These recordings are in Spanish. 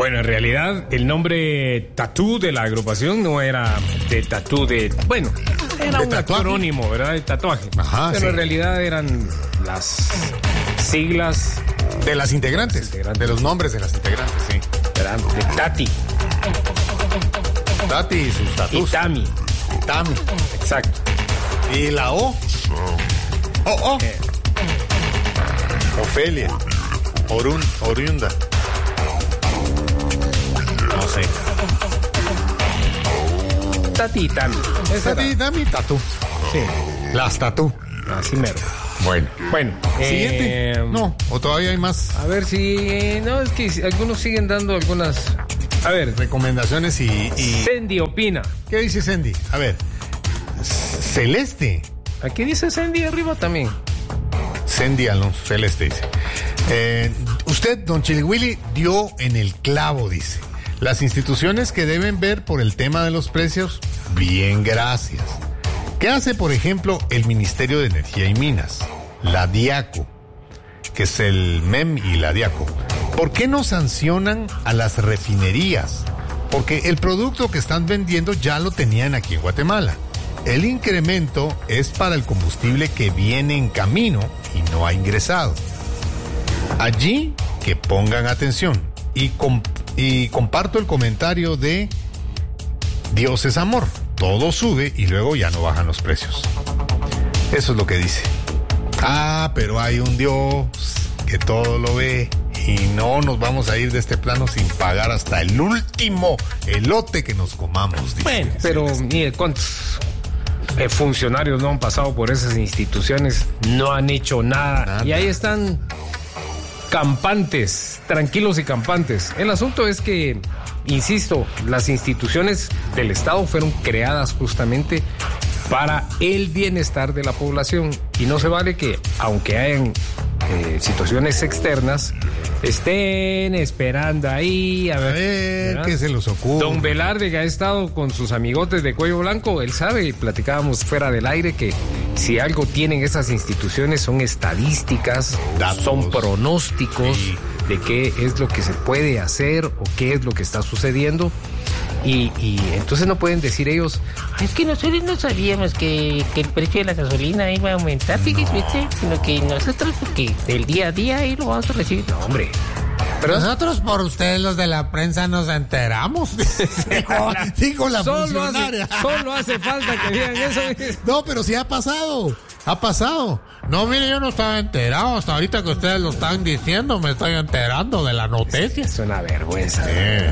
Bueno, en realidad el nombre Tatú de la agrupación no era de tatú de... Bueno, era ¿De un tatuaje? acrónimo, ¿verdad? De tatuaje. Ajá, pero sí. en realidad eran las siglas, De las integrantes. De los nombres de las integrantes, sí. ¿verdad? De Tati Tati y sus y tatus. Tami. Tami. Exacto. Y la O. O. Eh, Ofelia. Oriunda. No sé. Tati y Tami. Esa Tati, era. Tami, Tatu. Sí, Las Tatu. así mero. Bueno. Bueno, Siguiente. No, o todavía hay más A ver si... No, es que algunos siguen dando algunas... A ver, recomendaciones y... Sandy opina. ¿Qué dice Sandy? A ver. Celeste. Aquí dice Sandy arriba también. Sandy Alonso, Celeste dice. Usted, don Chilihuili, dio en el clavo, dice. Las instituciones que deben ver por el tema de los precios, bien, gracias. ¿Qué hace, por ejemplo, el Ministerio de Energía y Minas? La DIACO, que es el MEM y la DIACO. ¿Por qué no sancionan a las refinerías? Porque el producto que están vendiendo ya lo tenían aquí en Guatemala. El incremento es para el combustible que viene en camino y no ha ingresado. Allí que pongan atención. Y comparto el comentario de Dios es amor. Todo sube y luego ya no bajan los precios. Eso es lo que dice. Ah, pero hay un Dios que todo lo ve y no nos vamos a ir de este plano sin pagar hasta el último elote que nos comamos. Dice. Bueno, pero mire, ¿cuántos funcionarios no han pasado por esas instituciones? No han hecho nada. Y ahí están campantes, tranquilos y campantes. El asunto es que, insisto, las instituciones del Estado fueron creadas justamente para el bienestar de la población y no se vale que, aunque hayan situaciones externas, estén esperando ahí a ver qué se los ocurre. Don Velarde, que ha estado con sus amigotes de cuello blanco, él sabe, y platicábamos fuera del aire, que si algo tienen esas instituciones son estadísticas, datos, son pronósticos de qué es lo que se puede hacer o qué es lo que está sucediendo. Y entonces no pueden decir ellos, Es que nosotros no sabíamos que el precio de la gasolina iba a aumentar, fíjese, sino que nosotros, porque del día a día ahí lo vamos a recibir. no, hombre. Pero nosotros por ustedes los de la prensa nos enteramos. dijo la funcionaria. Solo hace falta que digan eso. No, pero sí ha pasado. Ha pasado. No, mire, yo no estaba enterado. Hasta ahorita que ustedes lo están diciendo, me estoy enterando de la noticia. Es una vergüenza.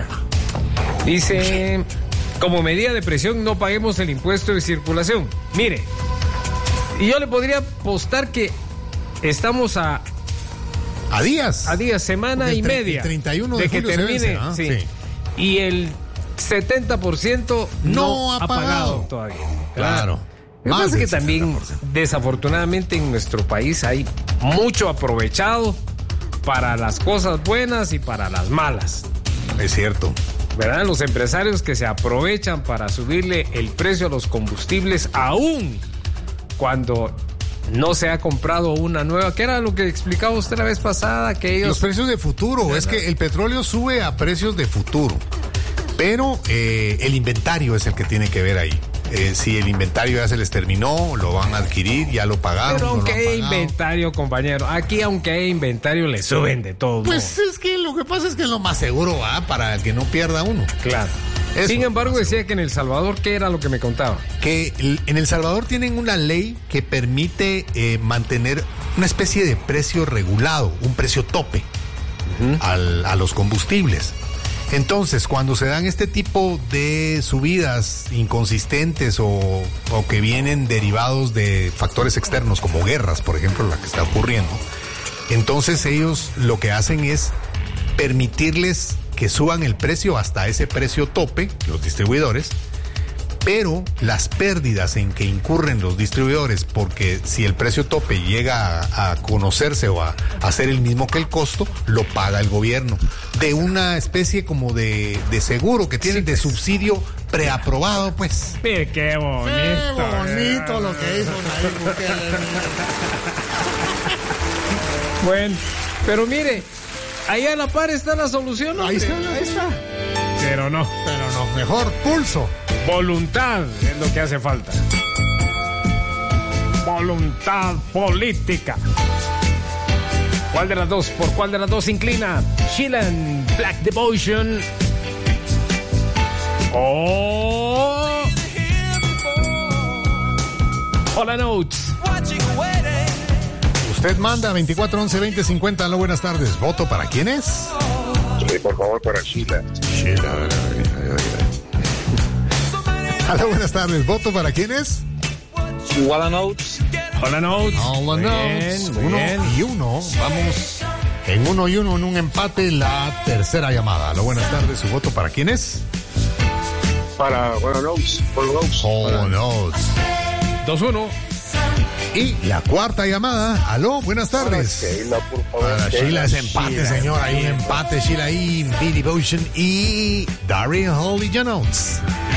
Dice, como medida de presión no paguemos el impuesto de circulación. Mire, y yo le podría apostar que estamos a días, semana y media el 31 de que julio termine. se vence, ¿no? Sí. Y el 70% no ha pagado todavía. Claro. Lo que pasa es que también, desafortunadamente, en nuestro país hay mucho aprovechado para las cosas buenas y para las malas. Es cierto. ¿Verdad? Los empresarios que se aprovechan para subirle el precio a los combustibles aún cuando no se ha comprado una nueva, que era lo que explicaba usted la vez pasada, que ellos... Los precios de futuro, es que el petróleo sube a precios de futuro, pero el inventario es el que tiene que ver ahí. Si el inventario ya se les terminó, lo van a adquirir, ya lo pagaron. Pero aunque no lo han haya pagado. inventario, compañero, aquí aunque haya inventario le suben de todo. Pues es que lo que pasa es que es lo más seguro, para el que no pierda uno. Claro. Eso. Sin embargo, decía que en El Salvador, ¿qué era lo que me contaba? Que en El Salvador tienen una ley que permite mantener una especie de precio regulado, un precio tope a los combustibles. Entonces, cuando se dan este tipo de subidas inconsistentes o que vienen derivados de factores externos como guerras, por ejemplo, la que está ocurriendo, entonces ellos lo que hacen es permitirles que suban el precio hasta ese precio tope, los distribuidores, pero las pérdidas en que incurren los distribuidores, porque si el precio tope llega a conocerse o a ser el mismo que el costo, lo paga el gobierno, de una especie como de seguro que tienen, de subsidio preaprobado, pues. Mire, qué bonito. Qué bonito lo que hizo Nayib Bukele. Bueno, pero mire, Ahí a la par está la solución. Ahí está. Pero no. Mejor pulso. Voluntad es lo que hace falta. Voluntad política. ¿Cuál de las dos? ¿Por cuál de las dos se inclina? Sheeran, Black Devotion. Oh. Hola Notes. Usted manda 24 11 20 50. Aló, buenas tardes. ¿Voto para quién es? Sí, por favor, para Sheila. Aló, buenas tardes. ¿Voto para quién es? Hola Notes. Hola Notes. Hola Notes. Muy bien. 1-1. Vamos en 1-1 en un empate. La tercera llamada. Aló, buenas tardes. ¿Su voto para quién es? Para Notes. Notes. 2-1. Y la cuarta llamada. Aló, buenas tardes. Sheila, por favor. Para Sheila es empate, Sheila, señor. Hay un bien. empate. Sheila y B Devotion y Daryl Holly Jones.